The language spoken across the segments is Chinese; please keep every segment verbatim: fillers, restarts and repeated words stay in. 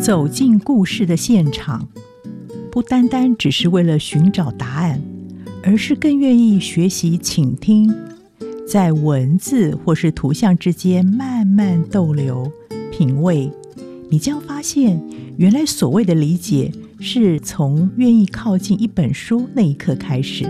走进故事的现场，不单单只是为了寻找答案，而是更愿意学习倾听，在文字或是图像之间慢慢逗留品味，你将发现原来所谓的理解是从愿意靠近一本书那一刻开始。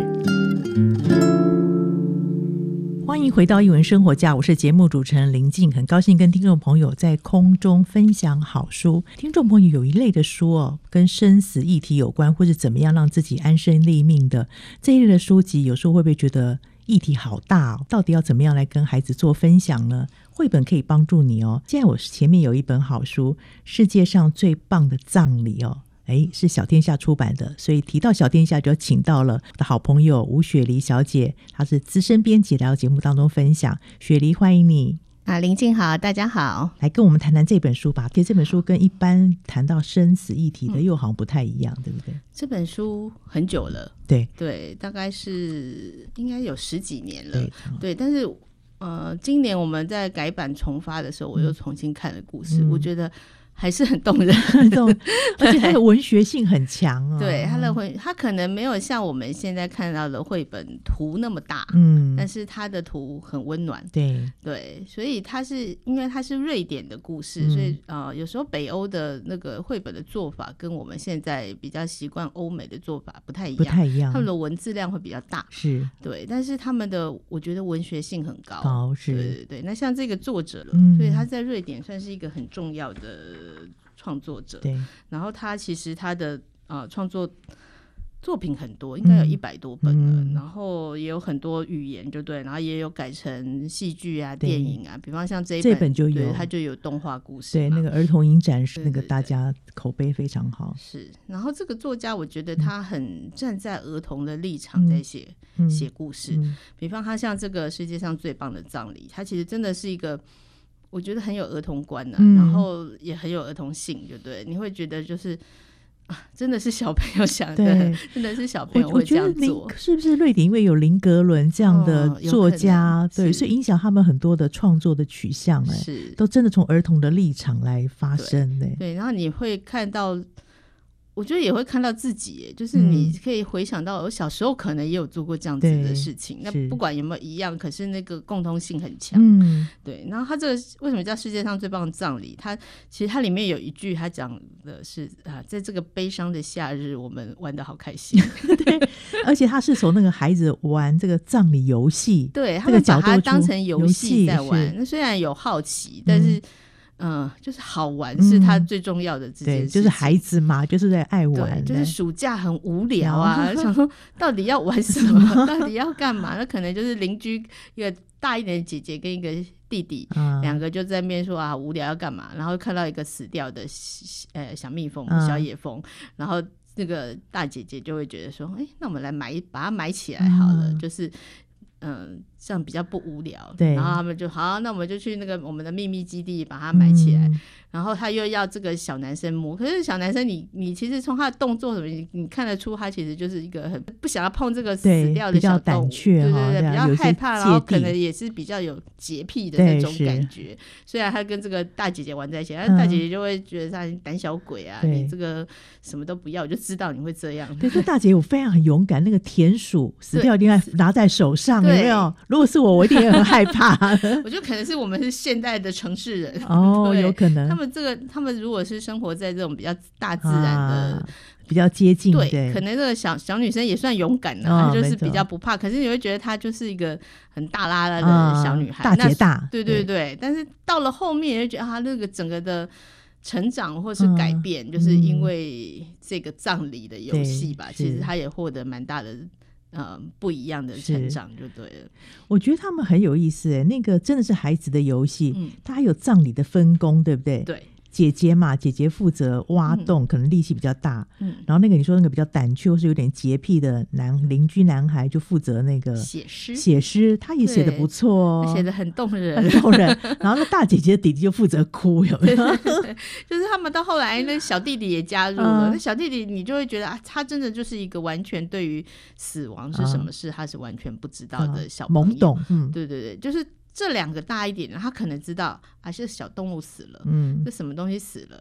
欢迎回到艺文生活家，我是节目主持人林静，很高兴跟听众朋友在空中分享好书。听众朋友有一类的书哦，跟生死议题有关，或是怎么样让自己安身立命的这一类的书籍，有时候会不会觉得议题好大哦，到底要怎么样来跟孩子做分享呢？绘本可以帮助你哦。现在我前面有一本好书，世界上最棒的葬礼哦，诶，是小天下出版的，所以提到小天下就请到了我的好朋友吴雪梨小姐，她是资深编辑，来到节目当中分享。雪梨，欢迎你啊，林静好，大家好， 来跟我们谈谈这本书吧。其实这本书跟一般谈到生死议题的又好像不太一样，嗯、对不对？这本书很久了， 对对，大概是应该有十几年了， 对， 对，但是呃，今年我们在改版重发的时候，我又重新看了故事，嗯、我觉得还是很动人，很动人而且它的文学性很强哦。 对，它的绘，它可能没有像我们现在看到的绘本图那么大， 嗯， 但是它的图很温暖。 对对，所以它是因为它是瑞典的故事，嗯、所以呃，有时候北欧的那个绘本的做法跟我们现在比较习惯欧美的做法不太一样， 不太一样， 他们的文字量会比较大， 是对，但是他们的我觉得文学性很高， 高是， 对对对。那像这个作者了， 嗯、 所以他在瑞典算是一个很重要的创作者， 对， 然后他其实他的呃创作作品很多，应该有一百多本了，嗯、然后也有很多语言，就对，然后也有改成戏剧啊、电影啊，比方像这一本， 这本就有， 它就有动画故事， 对，那个儿童影展是那个大家口碑非常好， 是。然后这个作家，我觉得他很站在儿童的立场在写、嗯、写故事，嗯、比方他像这个世界上最棒的葬礼，他其实真的是一个。我觉得很有儿童观啊，嗯、然后也很有儿童性，就对，你会觉得就是啊，真的是小朋友想的，真的是小朋友会这样做。 我觉得是不是瑞典因为有林格伦这样的作家，哦、对，所以影响他们很多的创作的取向，哎， 是都真的从儿童的立场来发生， 对，对，然后你会看到。我觉得也会看到自己，就是你可以回想到我小时候可能也有做过这样子的事情，那不管有没有一样，可是那个共通性很强，嗯、对。然后他这个为什么叫世界上最棒的葬礼，他其实他里面有一句他讲的是啊，在这个悲伤的夏日我们玩得好开心对，而且他是从那个孩子玩这个葬礼游戏， 对，他们把它当成游戏在玩，那虽然有好奇，但是嗯，就是好玩是他最重要的这件事情， 嗯、对，就是孩子嘛，就是在爱玩， 就是暑假很无聊啊，想说到底要玩什么，到底要干嘛？那可能就是邻居一个大一点的姐姐跟一个弟弟，嗯、两个就在那边说啊无聊要干嘛，然后看到一个死掉的呃小蜜蜂、小野蜂，嗯、然后那个大姐姐就会觉得说，哎，那我们来埋把它埋起来好了，嗯、就是。嗯，这样比较不无聊。对，然后他们就好，那我们就去那个我们的秘密基地把它埋起来。嗯、然后他又要这个小男生摸，可是小男生你你其实从他的动作什么，你你看得出他其实就是一个很不想要碰这个死掉的小动物，对对对，比较害怕，然后可能也是比较有洁癖的那种感觉。虽然他跟这个大姐姐玩在一起，但大姐姐就会觉得他胆小鬼啊，你这个什么都不要，我就知道你会这样。 对，这大姐我非常很勇敢，那个田鼠死掉一定要拿在手上。有没有？如果是我，我一定也很害怕。 我觉得可能是我们是现代的城市人哦，有可能。 他们这个，他们如果是生活在这种比较大自然的、啊、 比较接近， 对， 对可能这个小小女生也算勇敢的、啊，哦、就是比较不怕。可是你会觉得她就是一个很大拉拉的小女孩， 啊、大姐大， 对对 对, 对。但是到了后面，你就觉得她那个整个的。成长或是改变、嗯、就是因为这个葬礼的游戏吧、嗯、其实他也获得蛮大的呃不一样的成长就对了。 我觉得他们很有意思耶，那个真的是孩子的游戏、嗯、他还有葬礼的分工对不对？ 对， 姐姐嘛，姐姐负责挖洞、嗯、可能力气比较大、嗯、然后那个你说那个比较胆怯或是有点洁癖的男邻居男孩就负责那个写诗， 写诗他也写得不错哦， 他写得很动人很动人然后那大姐姐的弟弟就负责哭，有没有？对对对，就是他们到后来那小弟弟也加入了、嗯、那小弟弟你就会觉得啊，他真的就是一个完全对于死亡是什么事、嗯、他是完全不知道的小朋友、嗯、 懵懂、嗯、 对对对，就是这两个大一点的他可能知道啊，是小动物死了，嗯，是什么东西死了，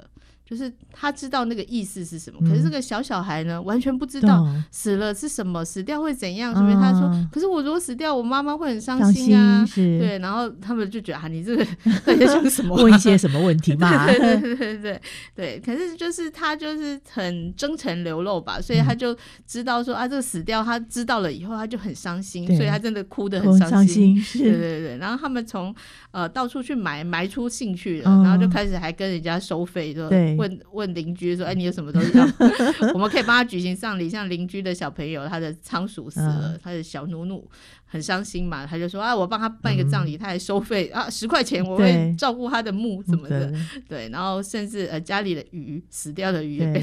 就是他知道那个意思是什么，嗯、可是这个小小孩呢完全不知道死了是什么，死掉会怎样，所以他说、嗯、可是我如果死掉我妈妈会很伤心啊，对，然后他们就觉得啊你这个到底在想什么、啊、 问一些什么问题嘛对对对对对对，可是就是他就是很真诚流露吧，所以他就知道说、嗯、啊这个死掉他知道了以后他就很伤心，所以他真的哭得很伤心，对对对，然后他们从呃到处去埋埋出兴趣了、嗯、然后就开始还跟人家收费，说问问邻居说哎你有什么东西要我们可以帮他举行丧礼，像邻居的小朋友他的仓鼠死了、嗯、他的小努努很伤心嘛，他就说啊我帮他办一个葬礼、嗯、他还收费啊十块钱我会照顾他的墓什么的， 对, 对，然后甚至呃家里的鱼死掉的鱼也被